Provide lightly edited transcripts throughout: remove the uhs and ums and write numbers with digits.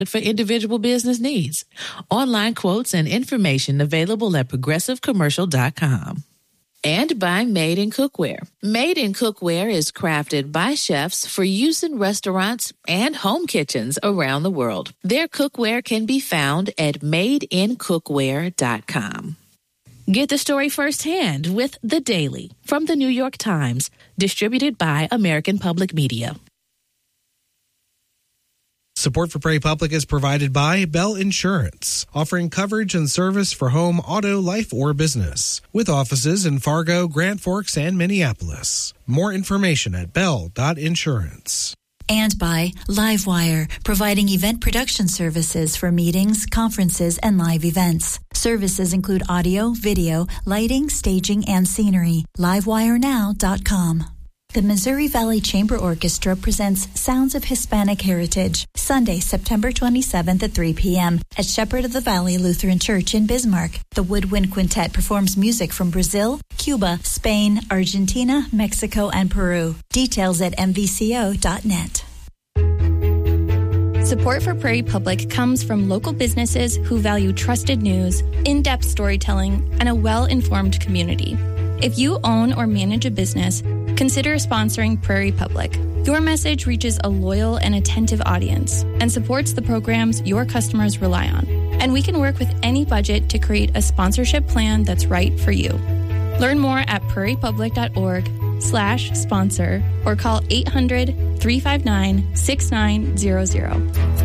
for individual business needs. Online quotes and information available at progressivecommercial.com. And by Made in Cookware. Made in Cookware is crafted by chefs for use in restaurants and home kitchens around the world. Their cookware can be found at madeincookware.com. Get the story firsthand with The Daily from the New York Times, distributed by American Public Media. Support for Prairie Public is provided by Bell Insurance, offering coverage and service for home, auto, life, or business, with offices in Fargo, Grand Forks, and Minneapolis. More information at bell.insurance. And by Livewire, providing event production services for meetings, conferences, and live events. Services include audio, video, lighting, staging, and scenery. LiveWireNow.com. The Missouri Valley Chamber Orchestra presents Sounds of Hispanic Heritage, Sunday, September 27th at 3 p.m. at Shepherd of the Valley Lutheran Church in Bismarck. The Woodwind Quintet performs music from Brazil, Cuba, Spain, Argentina, Mexico, and Peru. Details at mvco.net. Support for Prairie Public comes from local businesses who value trusted news, in-depth storytelling, and a well-informed community. If you own or manage a business, consider sponsoring Prairie Public. Your message reaches a loyal and attentive audience and supports the programs your customers rely on. And we can work with any budget to create a sponsorship plan that's right for you. Learn more at prairiepublic.org/sponsor or call 800-359-6900.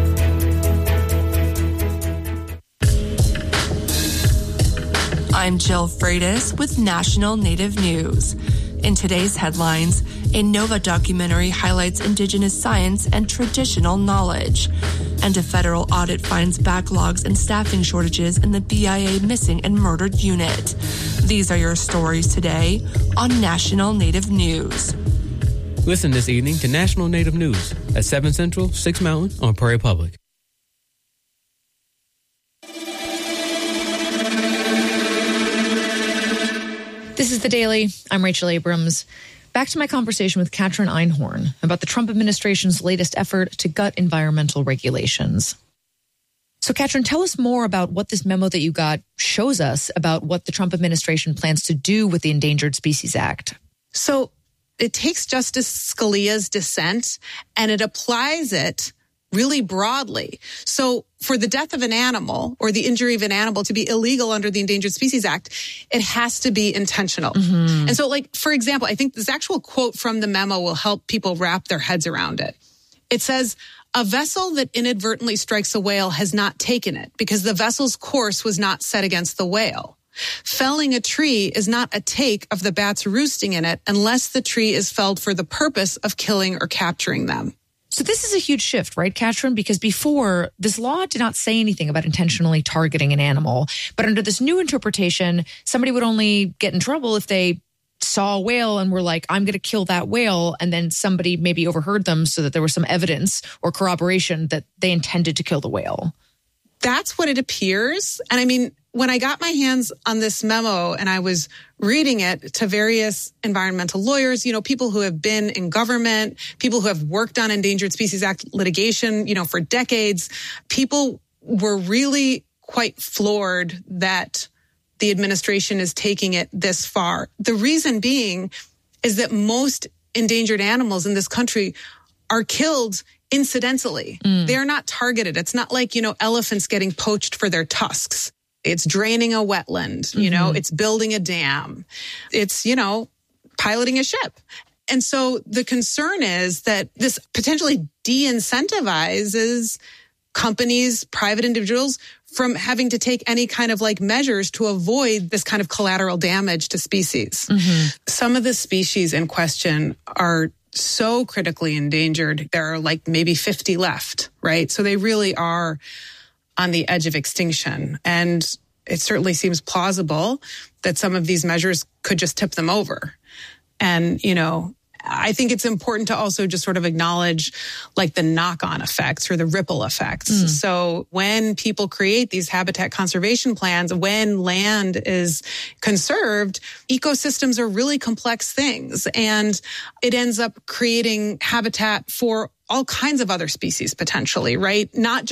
I'm Jill Freitas with National Native News. In today's headlines, a NOVA documentary highlights Indigenous science and traditional knowledge. And a federal audit finds backlogs and staffing shortages in the BIA missing and murdered unit. These are your stories today on National Native News. Listen this evening to National Native News at 7 Central, 6 Mountain on Prairie Public. This is The Daily. I'm Rachel Abrams. Back to my conversation with Katrin Einhorn about the Trump administration's latest effort to gut environmental regulations. So, Katrin, tell us more about what this memo that you got shows us about what the Trump administration plans to do with the Endangered Species Act. So it takes Justice Scalia's dissent and it applies it really broadly. So for the death of an animal or the injury of an animal to be illegal under the Endangered Species Act, it has to be intentional. Mm-hmm. And so, like, for example, I think this actual quote from the memo will help people wrap their heads around it. It says, "A vessel that inadvertently strikes a whale has not taken it because the vessel's course was not set against the whale. Felling a tree is not a take of the bats roosting in it unless the tree is felled for the purpose of killing or capturing them." So this is a huge shift, right, Katrin? Because before, this law did not say anything about intentionally targeting an animal. But under this new interpretation, somebody would only get in trouble if they saw a whale and were like, I'm going to kill that whale. And then somebody maybe overheard them so that there was some evidence or corroboration that they intended to kill the whale. That's what it appears. And I mean, when I got my hands on this memo and I was reading it to various environmental lawyers, people who have been in government, people who have worked on Endangered Species Act litigation, for decades, people were really quite floored that the administration is taking it this far. The reason being is that most endangered animals in this country are killed incidentally. They are not targeted. It's not like, elephants getting poached for their tusks. It's draining a wetland, it's building a dam. It's, piloting a ship. And so the concern is that this potentially de-incentivizes companies, private individuals from having to take any kind of measures to avoid this kind of collateral damage to species. Mm-hmm. Some of the species in question are so critically endangered. There are maybe 50 left, right? So they really are on the edge of extinction. And it certainly seems plausible that some of these measures could just tip them over. And, I think it's important to also just sort of acknowledge the knock-on effects or the ripple effects. Mm. So when people create these habitat conservation plans, when land is conserved, ecosystems are really complex things. And it ends up creating habitat for all kinds of other species potentially, right? Not